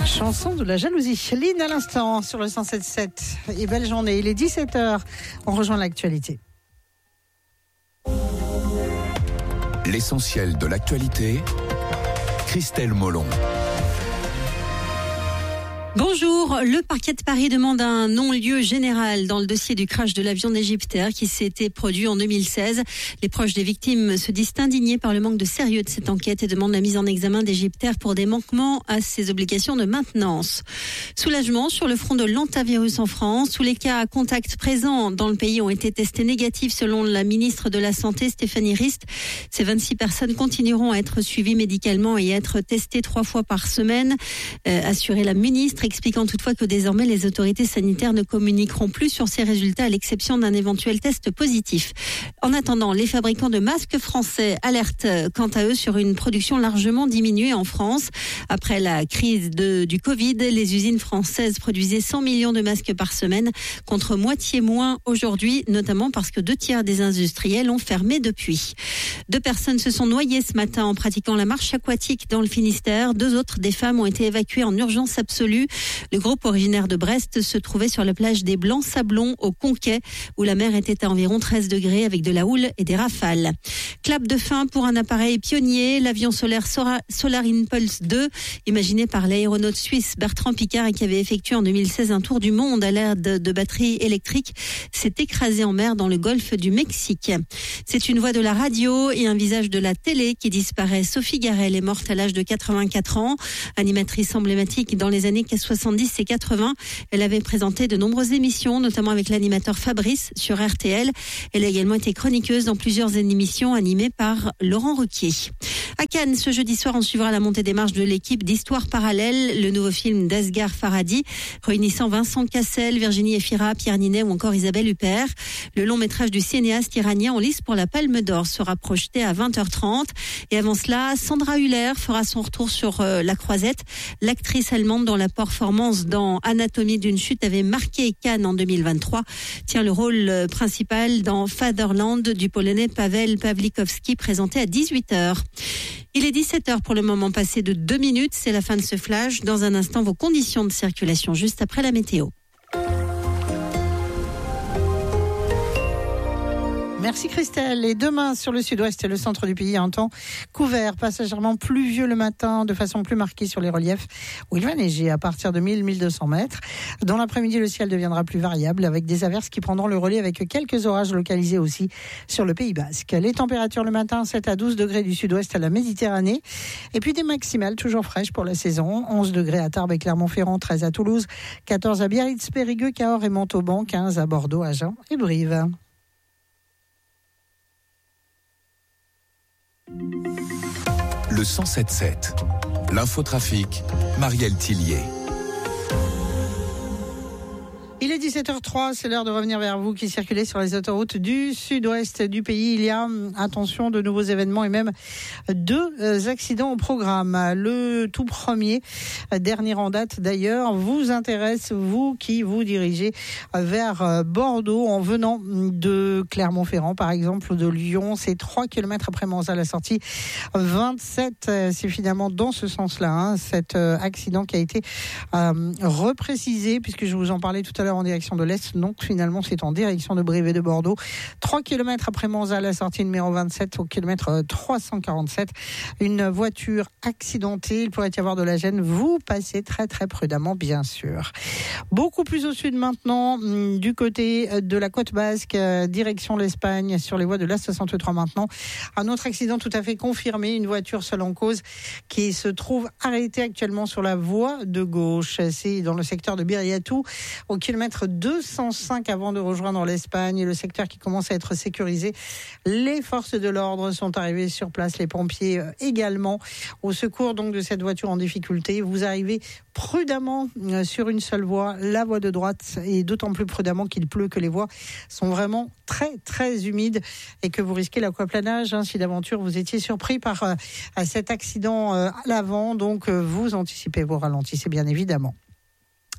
Chanson de la jalousie. Lynn à l'instant sur le 107.7. Et belle journée. Il est 17h. On rejoint l'actualité. L'essentiel de l'actualité. Christelle Molon. Bonjour, le parquet de Paris demande un non-lieu général dans le dossier du crash de l'avion d'Égyptair qui s'était produit en 2016. Les proches des victimes se disent indignés par le manque de sérieux de cette enquête et demandent la mise en examen d'Égyptair pour des manquements à ses obligations de maintenance. Soulagement sur le front de l'hantavirus en France. Tous les cas à contact présents dans le pays ont été testés négatifs selon la ministre de la Santé, Stéphanie Rist. Ces 26 personnes continueront à être suivies médicalement et à être testées 3 fois par semaine, assurait la ministre, expliquant toutefois que désormais les autorités sanitaires ne communiqueront plus sur ces résultats à l'exception d'un éventuel test positif. En attendant, les fabricants de masques français alertent quant à eux sur une production largement diminuée en France. Après la crise du Covid, les usines françaises produisaient 100 millions de masques par semaine contre moitié moins aujourd'hui, notamment parce que 2/3 des industriels ont fermé depuis. 2 personnes se sont noyées ce matin en pratiquant la marche aquatique dans le Finistère. 2 autres, des femmes, ont été évacuées en urgence absolue. Le groupe originaire de Brest se trouvait sur la plage des Blancs-Sablons au Conquet où la mer était à environ 13 degrés avec de la houle et des rafales. Clap de fin pour un appareil pionnier, l'avion solaire Solar Impulse 2, imaginé par l'aéronaute suisse Bertrand Piccard et qui avait effectué en 2016 un tour du monde à l'aide de batteries électriques, s'est écrasé en mer dans le golfe du Mexique. C'est une voix de la radio et un visage de la télé qui disparaît. Sophie Garel est morte à l'âge de 84 ans, animatrice emblématique dans les années 70 et 80. Elle avait présenté de nombreuses émissions, notamment avec l'animateur Fabrice sur RTL. Elle a également été chroniqueuse dans plusieurs émissions animées par Laurent Ruquier. À Cannes, ce jeudi soir, on suivra la montée des marches de l'équipe d'Histoire parallèle, le nouveau film d'Asghar Farhadi, réunissant Vincent Cassel, Virginie Efira, Pierre Ninet ou encore Isabelle Huppert. Le long métrage du cinéaste iranien en lice pour la Palme d'Or sera projeté à 20h30. Et avant cela, Sandra Hüller fera son retour sur La Croisette. L'actrice allemande dont la performance dans Anatomie d'une chute avait marqué Cannes en 2023 tient le rôle principal dans Fatherland du Polonais Paweł Pawlikowski, présenté à 18h. Il est 17h pour le moment, passé de 2 minutes. C'est la fin de ce flash. Dans un instant, vos conditions de circulation juste après la météo. Merci Christelle. Et demain, sur le sud-ouest et le centre du pays, un temps couvert, passagèrement pluvieux le matin, de façon plus marquée sur les reliefs, où il va neiger à partir de 1000-1200 mètres. Dans l'après-midi, le ciel deviendra plus variable, avec des averses qui prendront le relais, avec quelques orages localisés aussi sur le Pays Basque. Les températures le matin, 7 à 12 degrés du sud-ouest à la Méditerranée. Et puis des maximales toujours fraîches pour la saison. 11 degrés à Tarbes et Clermont-Ferrand, 13 à Toulouse, 14 à Biarritz, Périgueux, Cahors et Montauban, 15 à Bordeaux, Agen et Brive. Le 107.7. L'infotrafic, Marielle Tillier. Il est 17h03, c'est l'heure de revenir vers vous qui circulez sur les autoroutes du sud-ouest du pays. Il y a, attention, de nouveaux événements et même 2 accidents au programme. Le tout premier, dernier en date d'ailleurs, vous intéresse, vous qui vous dirigez vers Bordeaux en venant de Clermont-Ferrand par exemple ou de Lyon. C'est 3 km après Mans à la sortie 27. C'est finalement dans ce sens-là, cet accident qui a été reprécisé puisque je vous en parlais tout à l'heure en direction de l'Est, donc finalement c'est en direction de Brive et de Bordeaux. 3 km après Monza, la sortie numéro 27 au kilomètre 347. Une voiture accidentée, il pourrait y avoir de la gêne. Vous passez très très prudemment bien sûr. Beaucoup plus au sud maintenant, du côté de la côte basque, direction l'Espagne, sur les voies de l'A63 maintenant. Un autre accident tout à fait confirmé, une voiture seule en cause qui se trouve arrêtée actuellement sur la voie de gauche. C'est dans le secteur de Biriatou, au kilomètre 205 avant de rejoindre l'Espagne, le secteur qui commence à être sécurisé. Les forces de l'ordre sont arrivées sur place, les pompiers également, au secours donc de cette voiture en difficulté. Vous arrivez prudemment sur une seule voie, la voie de droite, et d'autant plus prudemment qu'il pleut, que les voies sont vraiment très très humides et que vous risquez l'aquaplanage si d'aventure vous étiez surpris par cet accident à l'avant. Donc vous anticipez, vous ralentissez bien évidemment.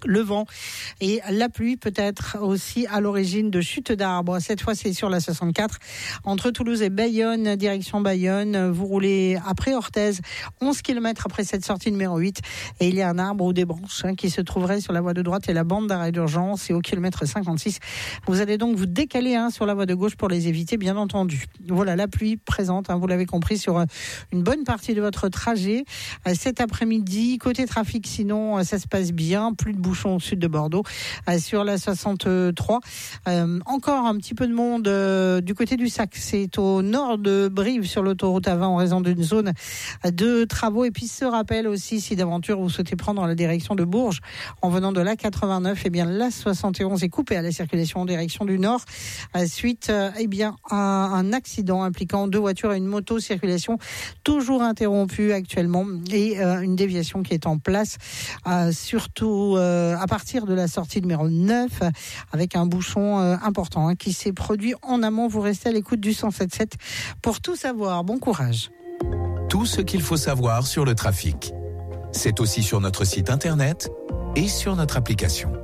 le vent et la pluie peut être aussi à l'origine de chutes d'arbres. Cette fois, c'est sur la 64 entre Toulouse et Bayonne, direction Bayonne. Vous roulez après Orthez, 11 km après cette sortie numéro 8 et il y a un arbre ou des branches qui se trouverait sur la voie de droite et la bande d'arrêt d'urgence et au kilomètre 56. Vous allez donc vous décaler sur la voie de gauche pour les éviter, bien entendu. Voilà, la pluie présente, vous l'avez compris, sur une bonne partie de votre trajet. Cet après-midi, côté trafic, sinon, ça se passe bien. Plus de bouchons au sud de Bordeaux. Sur la 63, encore un petit peu de monde du côté du Sac. C'est au nord de Brive sur l'autoroute A20 en raison d'une zone de travaux. Et puis, ce rappel aussi, si d'aventure vous souhaitez prendre la direction de Bourges en venant de la 89, eh bien, la 71 est coupée à la circulation en direction du nord suite à un accident impliquant 2 voitures et une moto. Circulation toujours interrompue actuellement et une déviation qui est en place surtout à partir de la sortie numéro 9 avec un bouchon important qui s'est produit en amont. Vous restez à l'écoute du 107.7 pour tout savoir. Bon courage. Tout ce qu'il faut savoir sur le trafic. C'est aussi sur notre site internet et sur notre application.